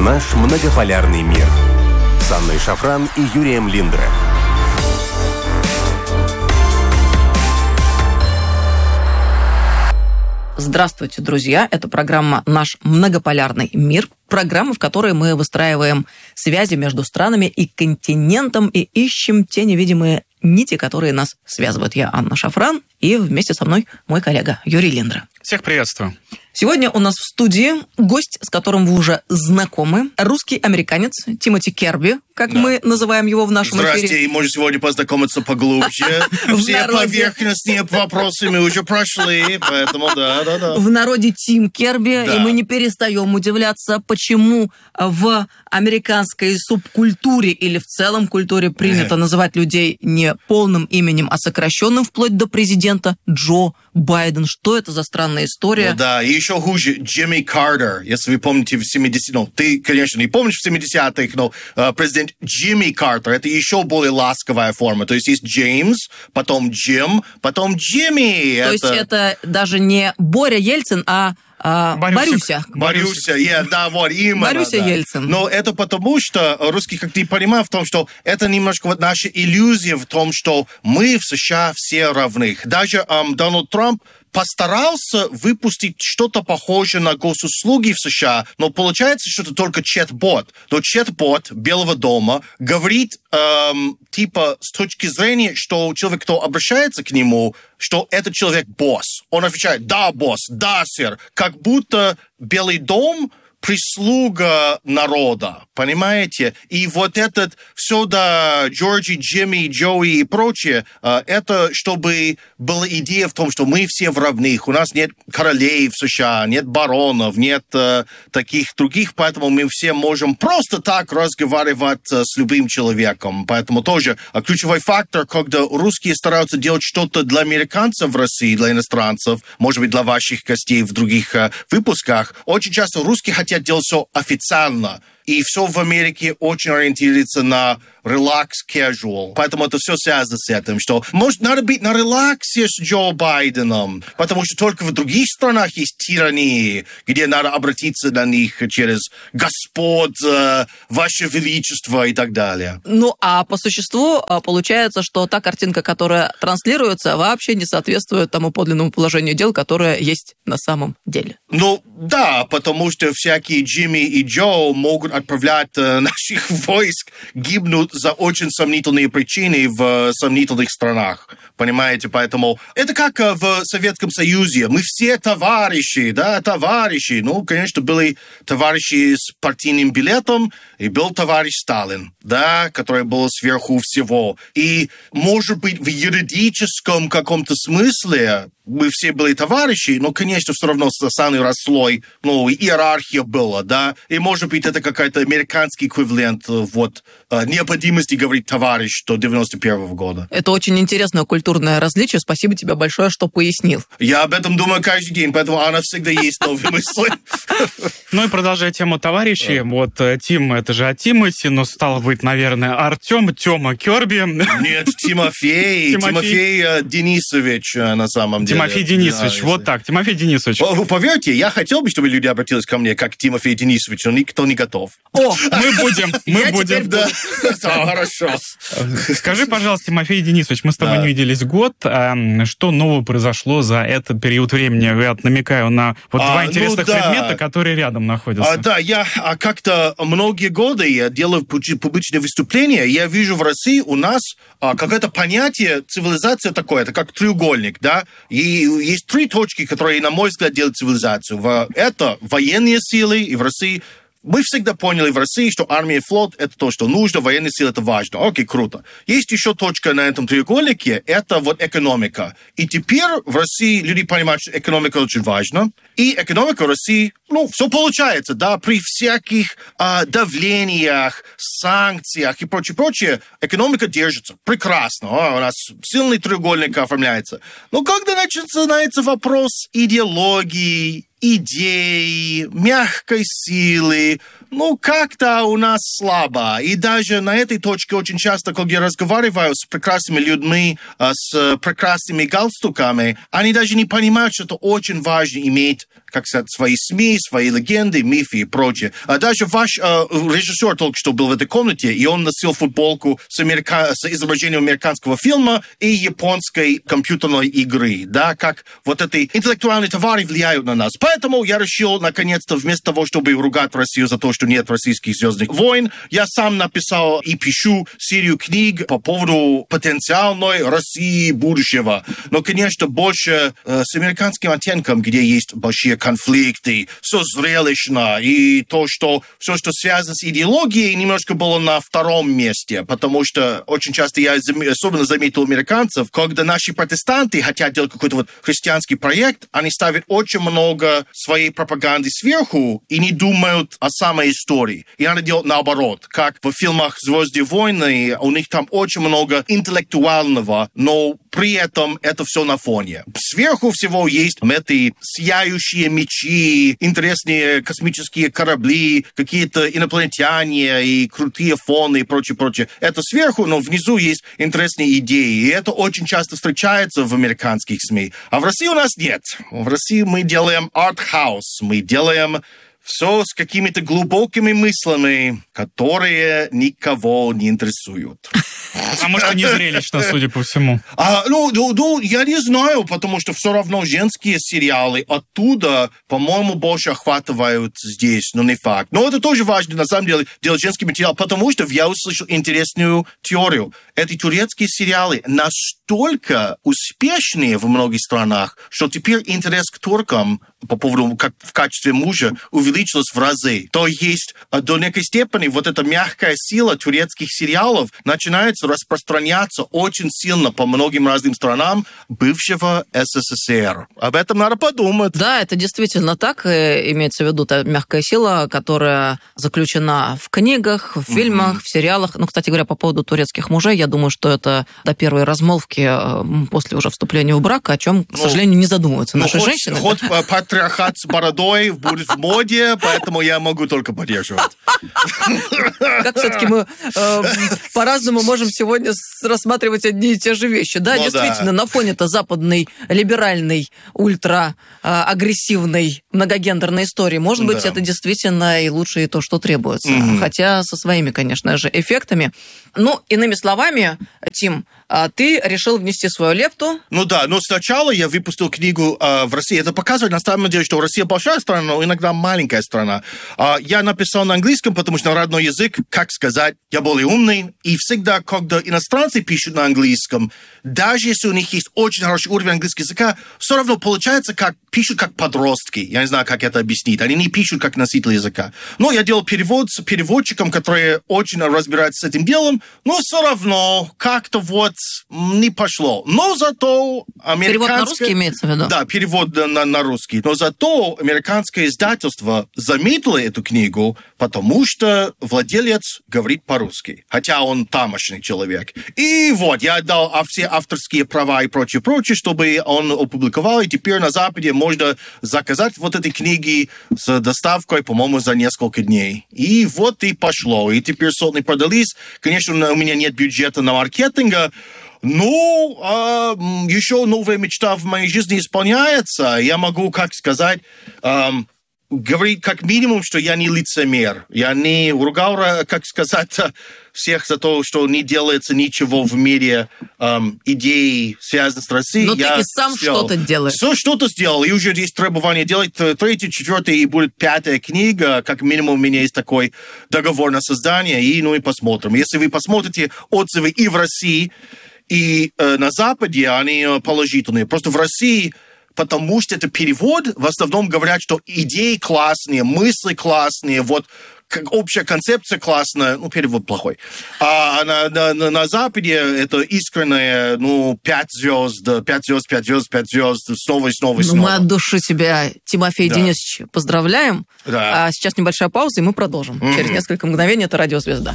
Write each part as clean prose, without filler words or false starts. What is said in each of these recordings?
Наш многополярный мир. С Анной Шафран и Юрием Линдре. Здравствуйте, друзья! Это программа «Наш многополярный мир». Программа, в которой мы выстраиваем связи между странами и континентом и ищем те невидимые нити, которые нас связывают. Я Анна Шафран, и вместе со мной мой коллега Юрий Линдре. Всех приветствую. Сегодня у нас в студии гость, с которым вы уже знакомы, русский американец Тимоти Керби, как мы называем его в нашем эфире. Здрасте, и можно сегодня познакомиться поглубже. Все поверхностные вопросы мы уже прошли, поэтому да. В народе Тим Керби, и мы не перестаем удивляться, почему в американской субкультуре или в целом культуре принято называть людей не полным именем, а сокращенным, вплоть до президента Джо Байден. Что это за странная история? Ну, да, и еще хуже, Джимми Картер, если вы помните в 70-х, ну, ты, конечно, не помнишь в 70-х, но президент Джимми Картер, это еще более ласковая форма. То есть Джеймс, потом Джим, потом Джимми. То есть это даже не Боря Ельцин, а Борюся. Борюся, вот именно. Борюся Ельцин. Но это потому, что русский, как ты понимаешь, в том, что это немножко вот наша иллюзия в том, что мы в США все равны. Даже Дональд Трамп постарался выпустить что-то похожее на госуслуги в США, но получается, что это только чат-бот. Но чат-бот Белого дома говорит, типа, с точки зрения, что человек, кто обращается к нему, что этот человек босс. Он отвечает: да, босс, да, сэр. Как будто Белый дом прислуга народа, понимаете? И вот этот все до Джорджи, Джимми, Джоуи и прочее, это чтобы была идея в том, что мы все в равных. У нас нет королей в США, нет баронов, нет таких других, поэтому мы все можем просто так разговаривать с любым человеком. Поэтому тоже ключевой фактор, когда русские стараются делать что-то для американцев в России, для иностранцев, может быть, для ваших гостей в других выпусках, очень часто русские хотят делать все официально. И все в Америке очень ориентируется на релакс, casual. Поэтому это все связано с этим, что, может, надо быть на релаксе с Джо Байденом, потому что только в других странах есть тирании, где надо обратиться на них через «Господь», «Ваше Величество» и так далее. Ну, а по существу получается, что та картинка, которая транслируется, вообще не соответствует тому подлинному положению дел, которое есть на самом деле. Ну, да, потому что всякие Джимми и Джо могут отправлять наших войск гибнуть за очень сомнительные причины в сомнительных странах. Понимаете? Поэтому это как в Советском Союзе. Мы все товарищи, да, товарищи. Ну, конечно, были товарищи с партийным билетом, и был товарищ Сталин, да, который был сверху всего. И, может быть, в юридическом каком-то смысле мы все были товарищи, но, конечно, все равно самый расслой, ну, иерархия была, да, и, может быть, это какой-то американский эквивалент вот необходимости говорить «товарищ» до 91-го года. Это очень интересное культурное различие. Спасибо тебе большое, что пояснил. Я об этом думаю каждый день, поэтому она всегда есть новые мысли. Ну и продолжая тему товарищей, вот Тим, это же от Тимати, но стало быть, наверное, Артем, Тёма Керби. Нет, Тимофей Денисович на самом деле. Тимофей Денисович, да, вот так, Тимофей Денисович. Поверьте, я хотел бы, чтобы люди обратились ко мне как Тимофей Денисович, но никто не готов. О, мы будем. Да, хорошо. Скажи, пожалуйста, Тимофей Денисович, мы с тобой не виделись год. Что нового произошло за этот период времени? Я намекаю на вот два интересных предмета, которые рядом находятся. Да, я как-то многие годы я делаю публичные выступления, я вижу в России у нас какое-то понятие цивилизация такое, это как треугольник, да, и есть три точки, которые, на мой взгляд, делают цивилизацию. Это военные силы, и в России мы всегда поняли в России, что армия и флот – это то, что нужно, военные силы – это важно. Окей, круто. Есть еще точка на этом треугольнике – это вот экономика. И теперь в России люди понимают, что экономика очень важна. И экономика в России, все получается, да, при всяких давлениях, санкциях и прочее, экономика держится. Прекрасно. У нас сильный треугольник оформляется. Но когда начинается вопрос идеологии, идей, мягкой силы, как-то у нас слабо. И даже на этой точке очень часто, когда я разговариваю с прекрасными людьми, с прекрасными галстуками, они даже не понимают, что это очень важно иметь как сказать, свои СМИ, свои легенды, мифы и прочее. А даже ваш режиссер только что был в этой комнате, и он носил футболку с изображением американского фильма и японской компьютерной игры, да, как вот эти интеллектуальные товары влияют на нас. Поэтому я решил, наконец-то, вместо того, чтобы ругать Россию за то, что нет российских «Звездных войн», я сам написал и пишу серию книг по поводу потенциальной России будущего. Но, конечно, больше с американским оттенком, где есть большие конфликты, все зрелищно, и то, что все, что связано с идеологией, немножко было на втором месте, потому что очень часто я особенно заметил американцев, когда наши протестанты хотят делать какой-то вот христианский проект, они ставят очень много своей пропаганды сверху и не думают о самой истории. И надо делать наоборот, как в фильмах «Звездные войны», у них там очень много интеллектуального, но при этом это все на фоне. Сверху всего есть эти сияющие мечи, интересные космические корабли, какие-то инопланетяне и крутые фоны и прочее. Это сверху, но внизу есть интересные идеи. И это очень часто встречается в американских СМИ. А в России у нас нет. В России мы делаем арт-хаус, мы делаем все с какими-то глубокими мыслями, которые никого не интересуют. Потому что не зрелищно, судя по всему. Я не знаю, потому что все равно женские сериалы оттуда, по-моему, больше охватывают здесь, но не факт. Но это тоже важно, на самом деле, делать женский материал, потому что я услышал интересную теорию. Эти турецкие сериалы настолько успешные в многих странах, что теперь интерес к туркам по поводу, как в качестве мужа, увеличилось в разы. То есть до некой степени вот эта мягкая сила турецких сериалов начинает распространяться очень сильно по многим разным странам бывшего СССР. Об этом надо подумать. Да, это действительно так. Имеется в виду та мягкая сила, которая заключена в книгах, в фильмах, в сериалах. Ну, кстати говоря, по поводу турецких мужей, я думаю, что это до первой размолвки после уже вступления в брак, о чем, к сожалению, не задумываются наши женщины. Хоть патриархат с бородой будет в моде, поэтому я могу только поддерживать. Как все-таки мы по-разному можем сегодня рассматривать одни и те же вещи. Да, действительно, на фоне-то западной, либеральной, ультра-агрессивной, многогендерной истории, может быть, это действительно и лучше, и то, что требуется. Хотя со своими, конечно же, эффектами. Ну, иными словами, Тим, ты решил внести свою лепту. Ну да, но сначала я выпустил книгу в России. Это показывает, на самом деле, что Россия большая страна, но иногда маленькая страна. Я написал на английском, потому что родной язык, как сказать, я более умный. И всегда, когда иностранцы пишут на английском, даже если у них есть очень хороший уровень английского языка, все равно получается, как пишут как подростки. Я не знаю, как это объяснить. Они не пишут как носители языка. Но я делал перевод с переводчиком, который очень разбирается с этим делом, но все равно как-то вот не пошло. Но зато американское... Перевод на русский имеется в виду? Да, перевод на русский. Но зато американское издательство заметило эту книгу, потому что владелец говорит по-русски. Хотя он тамошний человек. И вот, я отдал все авторские права и прочее, чтобы он опубликовал. И теперь на Западе можно заказать вот эти книги с доставкой, по-моему, за несколько дней. И вот и пошло. И теперь сотни продались. Конечно, у меня нет бюджета на маркетинга, но еще новая мечта в моей жизни исполняется. Я могу, как сказать, говорить как минимум, что я не лицемер. Я не ругал, как сказать, всех за то, что не делается ничего в мире идей, связанных с Россией. Но ты и сам что-то делаешь. Что-то сделал. И уже есть требование делать 3-й, 4-й и будет 5-я книга. Как минимум у меня есть такой договор на создание. И посмотрим. Если вы посмотрите отзывы и в России, и на Западе, они положительные. Просто в России, потому что это перевод, в основном говорят, что идеи классные, мысли классные, вот общая концепция классная, перевод плохой. А на Западе это искреннее, 5 звезд, 5 звезд, 5 звезд, 5 звезд, снова и снова и снова. Мы от души тебя, Тимофей Денисович, поздравляем. Да. А сейчас небольшая пауза, и мы продолжим. Через несколько мгновений это «Радио Звезда».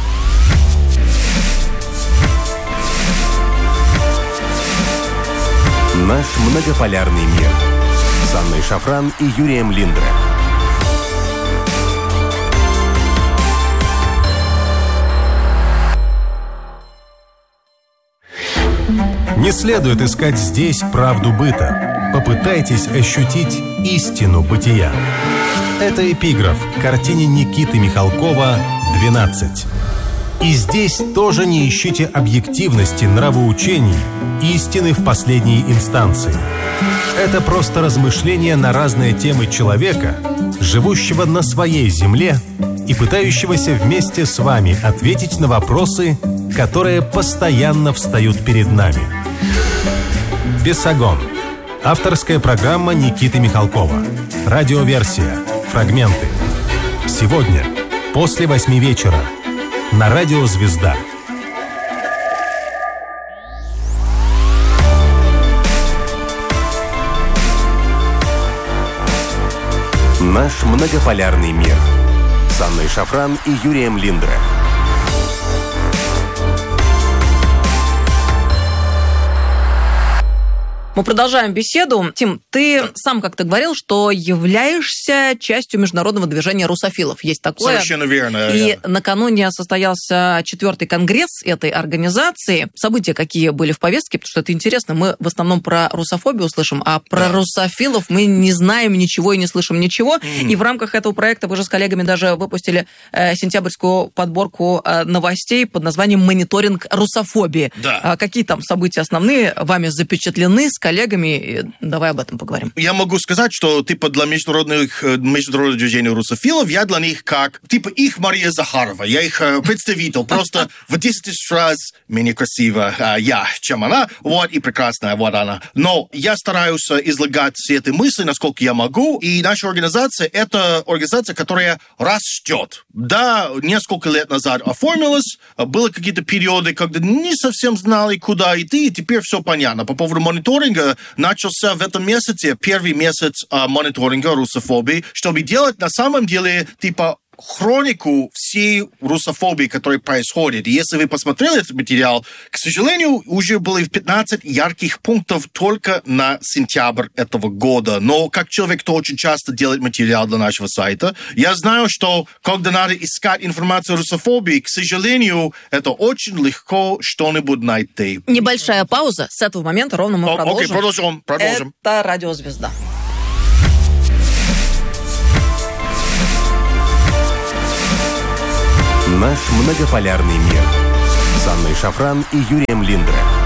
Наш многополярный мир. С Анной Шафран и Юрием Линдре. Не следует искать здесь правду быта. Попытайтесь ощутить истину бытия. Это эпиграф к картине Никиты Михалкова «12». И здесь тоже не ищите объективности, нравоучений, истины в последней инстанции. Это просто размышления на разные темы человека, живущего на своей земле и пытающегося вместе с вами ответить на вопросы, которые постоянно встают перед нами. «Бесогон». Авторская программа Никиты Михалкова. Радиоверсия. Фрагменты. Сегодня, после 8 вечера. На радио «Звезда». Наш многополярный мир. С Анной Шафран и Юрием Линдре. Мы продолжаем беседу. Тим, ты сам как-то говорил, что являешься частью международного движения русофилов. Есть такое. Совершенно верно. И накануне состоялся 4-й конгресс этой организации. События какие были в повестке? Потому что это интересно. Мы в основном про русофобию слышим, а про русофилов мы не знаем ничего и не слышим ничего. И в рамках этого проекта вы же с коллегами даже выпустили сентябрьскую подборку новостей под названием «Мониторинг русофобии». Да. Какие там события основные вами запечатлены с коллегами? Давай об этом поговорим. Я могу сказать, что для международного движения русофилов я для них как их Мария Захарова. Я их представитель. Просто в 10 раз менее красиво чем она. И прекрасная она. Но я стараюсь излагать все эти мысли, насколько я могу. И наша организация – это организация, которая растет. Да, несколько лет назад оформилась. Были какие-то периоды, когда не совсем знали, куда идти. И теперь все понятно. По поводу мониторинга начался в этом месяце, первый месяц мониторинга русофобии, чтобы делать на самом деле хронику всей русофобии, которая происходит. И если вы посмотрели этот материал, к сожалению, уже было 15 ярких пунктов только на сентябрь этого года. Но как человек, кто очень часто делает материал для нашего сайта, я знаю, что когда надо искать информацию о русофобии, к сожалению, это очень легко что-нибудь найти. Небольшая пауза. С этого момента ровно мы продолжим. Окей, продолжим. Это Радио «Звезда». Наш многополярный мир. С Анной Шафран и Юрием Линдре.